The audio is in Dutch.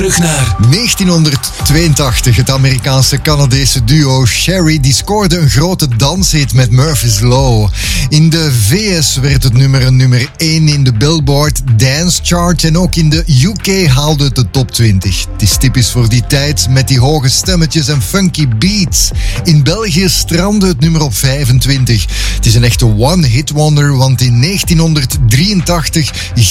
terug naar 1982. Het Amerikaanse-Canadese duo Sherry die scoorde een grote danshit met Murphy's Law. In de VS werd het nummer 1 in de Billboard Dance Chart en ook in de UK haalde het de top 20. Het is typisch voor die tijd met die hoge stemmetjes en funky beats. In België strandde het nummer op 25. Het is een echte one-hit wonder, want in 1983